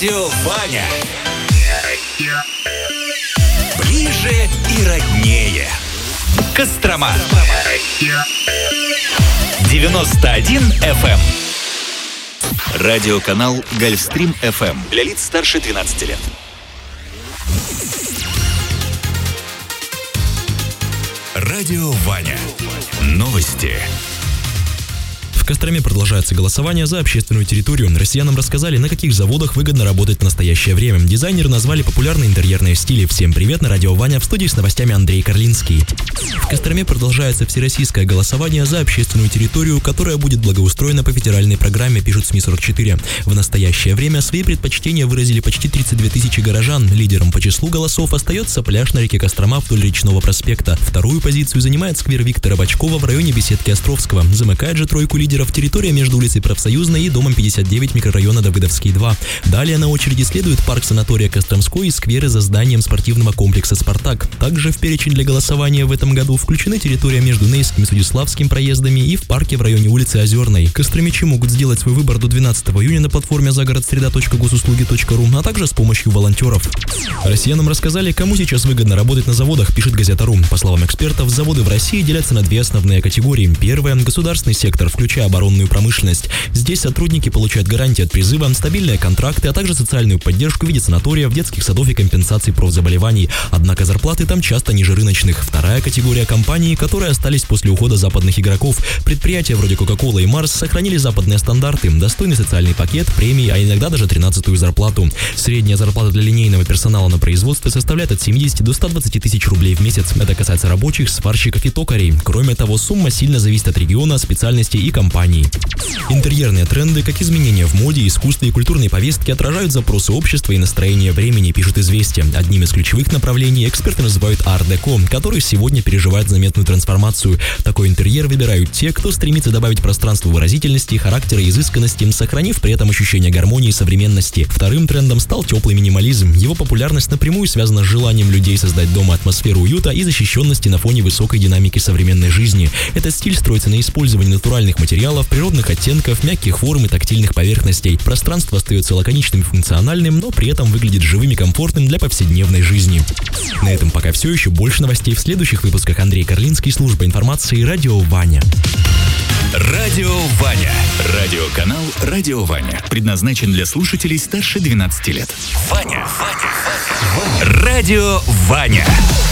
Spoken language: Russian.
Радио Ваня. Ближе и роднее. Кострома. 91 FM. Радиоканал Гольфстрим FM. Для лиц старше 12 лет. Радио Ваня. Новости. В Костроме продолжается голосование за общественную территорию. Россиянам рассказали, на каких заводах выгодно работать в настоящее время. Дизайнеры назвали популярные интерьерные стили. Всем привет, на Радио Ваня, в студии с новостями Андрей Карлинский. В Костроме продолжается всероссийское голосование за общественную территорию, которая будет благоустроена по федеральной программе, пишут СМИ-44. В настоящее время свои предпочтения выразили почти 32 тысячи горожан. Лидером по числу голосов остается пляж на реке Кострома вдоль Речного проспекта. Вторую позицию занимает сквер Виктора Бочкова в районе беседки Островского. Замыкает же тройку лидеров территория между улицей Профсоюзной и домом 59 микрорайона Давыдовский 2. Далее на очереди следует парк санатория Костромской и скверы за зданием спортивного комплекса «Спартак». Также в перечень для голосования в этом году включены территория между Нейским и Судиславским проездами и в парке в районе улицы Озерной. Костромичи могут сделать свой выбор до 12 июня на платформе загородсреда.госуслуги.ру, а также с помощью волонтеров. Россиянам рассказали, кому сейчас выгодно работать на заводах, пишет Газета.ру. По словам экспертов, заводы в России делятся на две основные категории. Первая – государственный сектор, включая оборонную промышленность. Здесь сотрудники получают гарантии от призыва, стабильные контракты, а также социальную поддержку в виде санаториев, детских садов и компенсаций профзаболеваний. Однако зарплаты там часто ниже рыночных. Вторая категория – компании, которые остались после ухода западных игроков. Предприятия вроде Coca-Cola и Mars сохранили западные стандарты, достойный социальный пакет, премии, а иногда даже 13-ю зарплату. Средняя зарплата для линейного персонала на производстве составляет от 70 до 120 тысяч рублей в месяц. Это касается рабочих, сварщиков и токарей. Кроме того, сумма сильно зависит от региона, специальности и компании. Интерьерные тренды, как изменения в моде, искусстве и культурной повестке, отражают запросы общества и настроение времени, пишут «Известия». Одним из ключевых направлений эксперты называют арт-деко, который сегодня переживает заметную трансформацию. Такой интерьер выбирают те, кто стремится добавить пространству выразительности, характера и изысканности, сохранив при этом ощущение гармонии и современности. Вторым трендом стал теплый минимализм. Его популярность напрямую связана с желанием людей создать дома атмосферу уюта и защищенности на фоне высокой динамики современной жизни. Этот стиль строится на использовании натуральных материалов, природных оттенков, мягких форм и тактильных поверхностей. Пространство остается лаконичным и функциональным, но при этом выглядит живым и комфортным для повседневной жизни. На этом пока все. Еще больше новостей в следующих выпусках. Андрей Карлинский, служба информации, Радио Ваня. Радио Ваня. Радиоканал Радио Ваня. Предназначен для слушателей старше 12 лет. Ваня. Радио Ваня.